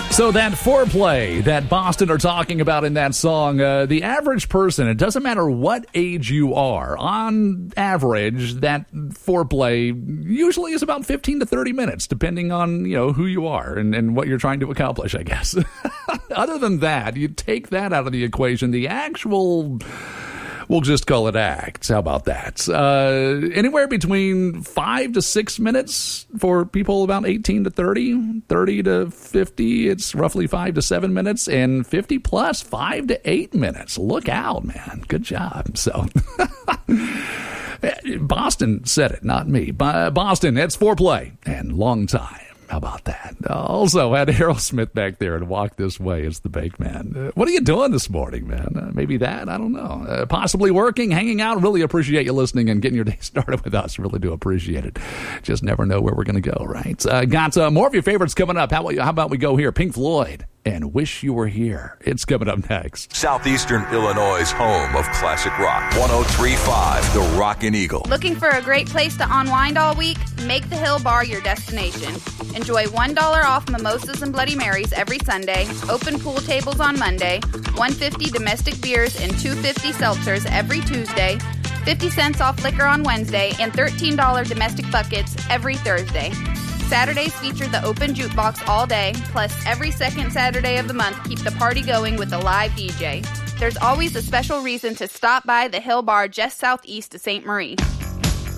So that foreplay that Boston are talking about in that song, the average person, it doesn't matter what age you are, on average, that foreplay usually is about 15 to 30 minutes, depending on, who you are and what you're trying to accomplish, I guess. Other than that, you take that out of the equation, the actual... We'll just call it acts. How about that? Anywhere between 5 to 6 minutes for people about 18 to 30, 30 to 50, it's roughly 5 to 7 minutes, and 50 plus 5 to 8 minutes. Look out, man. Good job. So, Boston said it, not me. Boston, it's foreplay and long time. How about that? Also, had Aerosmith back there and Walk This Way as the bake man. What are you doing this morning, man? Maybe that? I don't know. Possibly working, hanging out. Really appreciate you listening and getting your day started with us. Really do appreciate it. Just never know where we're going to go, right? Got more of your favorites coming up. How about we go here? Pink Floyd and Wish You Were Here. It's coming up next. Southeastern Illinois' home of classic rock. 103.5, The Rockin' Eagle. Looking for a great place to unwind all week? Make the Hill Bar your destination. Enjoy $1 off mimosas and Bloody Marys every Sunday, open pool tables on Monday, $1.50 domestic beers and $2.50 seltzers every Tuesday, 50 cents off liquor on Wednesday, and $13 domestic buckets every Thursday. Saturdays feature the open jukebox all day, plus every second Saturday of the month keep the party going with a live DJ. There's always a special reason to stop by the Hill Bar just southeast of St. Marie.